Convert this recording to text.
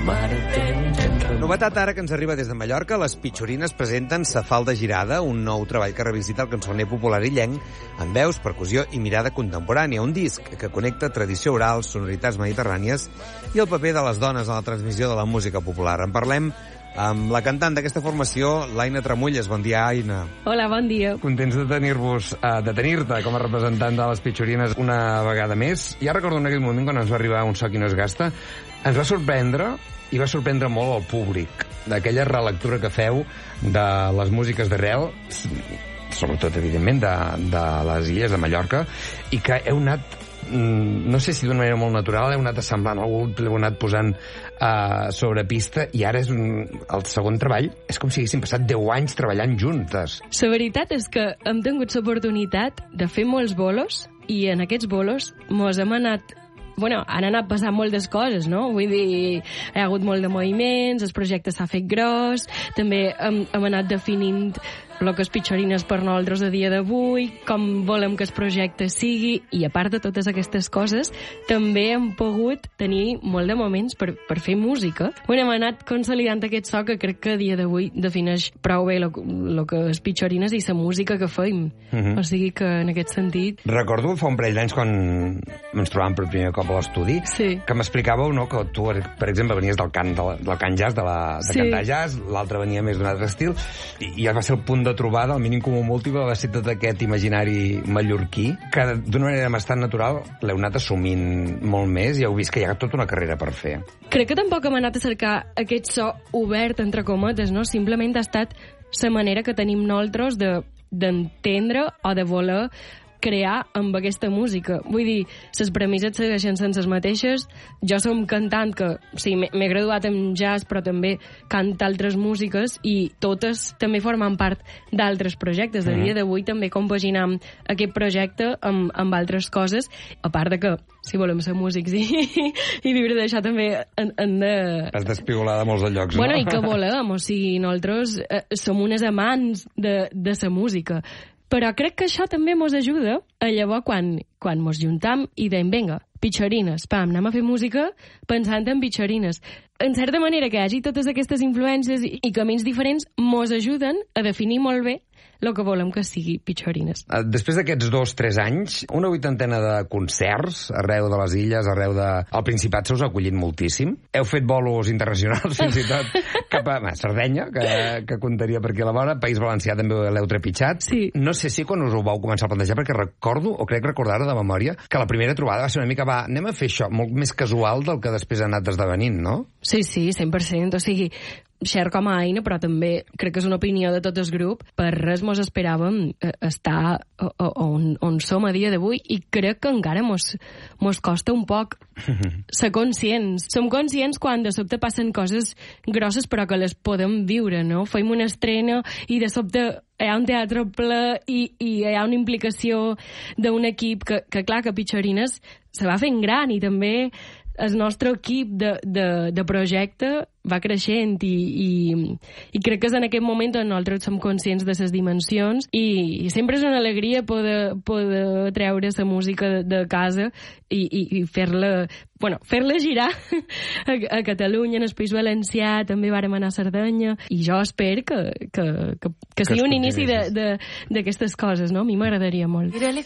Novetat ara que ens arriba des de Mallorca, les Pitxorines presenten Sa falda girada, un nou treball que revisita el cançoner popular illenc amb veus, percussió i mirada contemporània, un disc que connecta tradició oral, sonoritats mediterrànies i el paper de les dones en la transmissió de la música popular. En parlem amb la cantant d'aquesta formació, l'Aina Tramulles. Bon dia, Aina. Hola, bon dia. Contents de tenir-te com a representant de les Pitxorines una vegada més. Ja recordo en aquell moment, quan ens va arribar Un so que no es gasta, ens va sorprendre, i va sorprendre molt el públic, d'aquella relectura que feu de les músiques d'arrel, sobretot, evidentment, de les illes de Mallorca, i que heu anat, no sé si d'una manera molt natural, heu anat assemblant algú, l'heu anat posant sobre pista, i ara és el segon treball. És com si haguéssim passat 10 anys treballant juntes. La veritat és que hem tingut l'oportunitat de fer molts bolos, i en aquests bolos mos hem anat... Bueno, han anat passant moltes coses, no? Vull dir, hi ha hagut molt de moviments, el projecte s'ha fet gros, també hem anat definint el que és Pitxorines per nosaltres a dia d'avui, com volem que el projecte sigui, i a part de totes aquestes coses, també hem pogut tenir molt de moments per fer música. Bueno, hem anat consolidant aquest so que crec que a dia d'avui defineix prou bé el que és Pitxorines i la música que fem. O sigui que, en aquest sentit... Recordo fa un parell d'anys quan ens trobàvem per primer cop a l'estudi, que m'explicàveu, no?, que tu, per exemple, venies del cant jazz, de cantar jazz, l'altre venia més d'un altre estil, i va ser el punt de trobada, el mínim comú múltiple va ser tot aquest imaginari mallorquí, que d'una manera bastant natural l'heu anat assumint molt més i heu vist que hi ha tota una carrera per fer. Crec que tampoc hem anat a cercar aquest so obert, entre cometes, no? Simplement ha estat la manera que tenim nosaltres d'entendre o de voler crear amb aquesta música. Vull dir, les premisses segueixen sense les mateixes. Jo som cantant que, sí, m'he graduat en jazz, però també canta altres músiques, i totes també formen part d'altres projectes. A dia d'avui també compaginam aquest projecte amb altres coses, a part de que, si volem ser músics i viure d'això, també hem de... Has d'espigolar de molts de llocs, no? Bueno, i que volem, o sigui, nosaltres som unes amants de la música. Però crec que això també mos ajuda a llavors quan mos juntam i deim, vinga, Pitxorines, pam, anem a fer música pensant en Pitxorines. En certa manera, que hi hagi totes aquestes influències i camins diferents mos ajuden a definir molt bé el que volem que sigui Pitxorines. Després d'aquests 2-3 anys, una 80ena de concerts arreu de les illes, arreu de... El Principat se us ha acollit moltíssim. Heu fet bolos internacionals, fins i tot, cap a Sardenya, que comptaria per aquí a la vora. País Valencià també l'heu trepitjat. Sí. No sé si quan us ho vau començar a plantejar, perquè recordo, o crec recordar de memòria, que la primera trobada va ser una mica, anem a fer això, molt més casual del que després ha anat esdevenint, no? Sí, 100%. O sigui, Xer com a Aina, però també crec que és una opinió de tot el grup, per res mos esperàvem estar on som a dia d'avui, i crec que encara mos costa un poc ser conscients. Som conscients quan de sobte passen coses grosses però que les podem viure, no? Fem una estrena i de sobte hi ha un teatre ple i hi ha una implicació d'un equip que clar, que Pitxorines se va fent gran, i també el nostre equip de projecte va creixent, i crec que és en aquest moment on nosaltres som conscients de les dimensions, i sempre és una alegria poder treure la música de casa i fer-la girar a Catalunya, en el País Valencià, també vàrem anar a Sardenya, i jo espero que sigui un inici d'aquestes coses, no? A mi m'agradaria molt. Mira-li